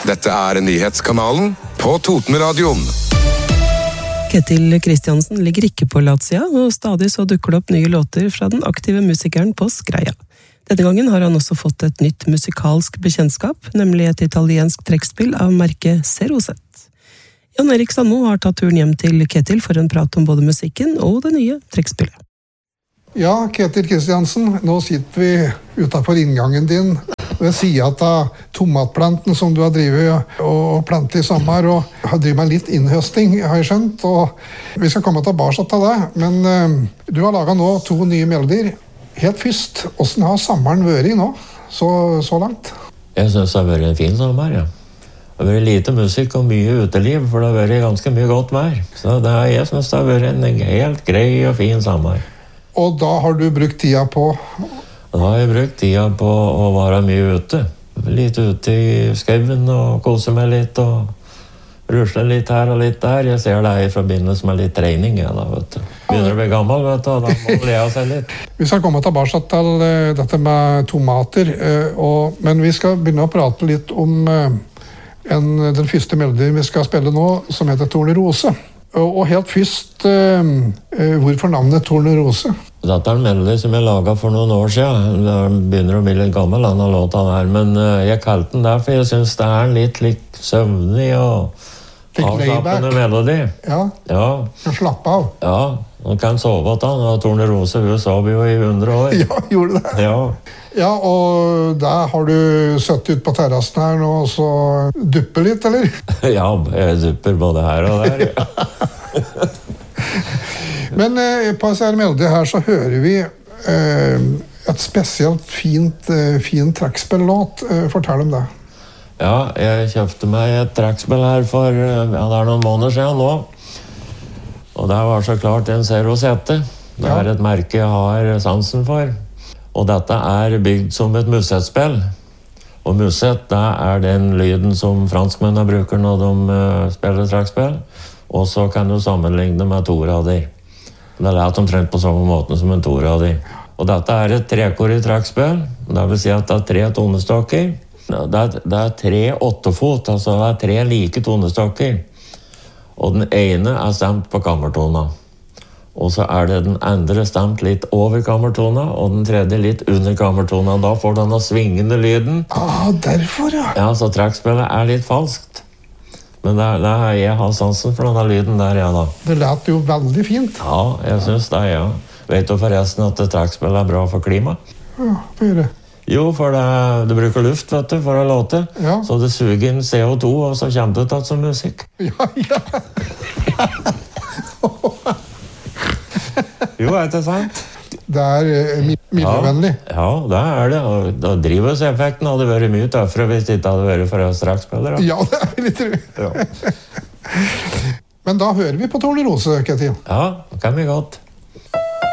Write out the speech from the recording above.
Dette nyhetskanalen på Totenradioen. Ketil Kristiansen ligger ikke på latsida, og stadig så dukker det opp nye låter fra den aktive musikeren på Skreia. Denne gangen har han også fått et nytt musikalsk bekjentskap, nemlig et italiensk trekkspill av merket Zero-Z. Jan Erik Sandmo har tatt turen hjem til Ketil for en prat om både musikken og det nye trekkspillet. Ja, Ketil Kristiansen, nå sitter vi utenfor inngangen din ved siden av tomatplanten som du har drivet og plantet i sommer, og har drivet med litt innhøsting, har jeg skjønt, og vi skal komme tilbake til det, men du har laget nå 2 nye melodier. Helt først, hvordan har sommeren vært nå, så langt? Jeg synes det har vært en fin sommer, ja. Det har vært lite musikk og mye uteliv, for det har vært ganske mye godt vær. Så jeg synes det har vært en helt grei og fin sommer. Og da har du brukt tida på? Da har jeg brukt tida på å være mye ute. Litt ute i skauen og kose meg litt og rusle litt her og litt der. Jeg ser det i forbindelse med litt trening, ja, da, vet du. Begynner å bli gammel, vet du, og da må le av seg litt. Vi skal komme tilbake til dette med tomater, men vi skal begynne å prate litt om den første melodien vi skal spille nå, som heter Tornerose. Og helt først, hvorfor navnet Tornerose? Dette en melodi som jeg laget for noen år siden. Den begynner å bli litt gammel, denne låta der. Men jeg kalte den der, for jeg synes det en litt søvnig og avslappende melodi. Ja, kan slappe av. Ja, man kan sove at han. Og Tornerose, hun sov jo i 100 år. Ja, gjorde det? Ja. Ja, og der har du søtt ut på terrassen her nå, og så dupper litt, eller? Ja, jeg dupper både her og der. Men på disse melodier her så hører vi et spesielt fin trekkspillåt. Fortell om det. Ja, jeg kjøpte meg et trekkspill her for det noen måneder siden nå. Og det var så klart en Zero-Z. Det et merke jeg har sansen for. Og dette bygd som et musettspill. Og musett, det den lyden som franskmennene bruker når de spiller trekkspill. Og så kan du sammenligne med torader. Det lett omtrent på samme måte som en torader. Og dette et trekorrig trekkspill. Det vil si at det 3 tonestokker. Det 3 8-fot, altså det 3 like tonestokker. Og den ene stemt på kammertona. Og så det den andre stemt litt over kammertona, og den tredje litt under kammertona. Da får denne svingende lyden. Ah, derfor, ja. Ja, så trekkspillet litt falskt. Men jeg har sansen for denne lyden der, ja da. Det lät jo veldig fint. Ja, jeg synes det, ja. Vet du forresten at trekkspillet bra for klima? Ja, hva det? Jo, for det bruker luft, vet du, for å låte. Ja. Så det suger inn CO2, og så kommer det tatt som musikk. Ja. Jo, det sant? Det miljøvennlig. Ja, det det. Og da drivhuseffekten hadde vært mye tøffere hvis det ikke hadde vært for oss trekkspillere. Ja, det vil jeg tro. Ja. Men da hører vi på Tornerose, Ketil. Ja, det kan vi godt.